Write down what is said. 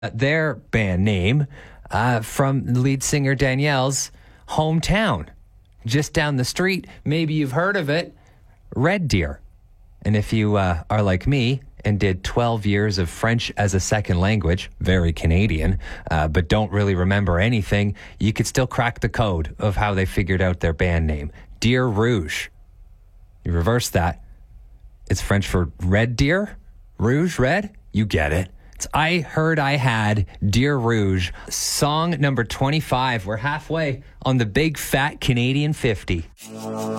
their band name from lead singer Danielle's hometown. Just down the street, maybe you've heard of it, Red Deer. And if you are like me and did 12 years of French as a second language, very Canadian, but don't really remember anything, you could still crack the code of how they figured out their band name. Deer Rouge. You reverse that. It's French for red deer. Rouge, red. You get it. It's I Heard I Had, Deer Rouge. Song number 25. We're halfway on the big fat Canadian 50.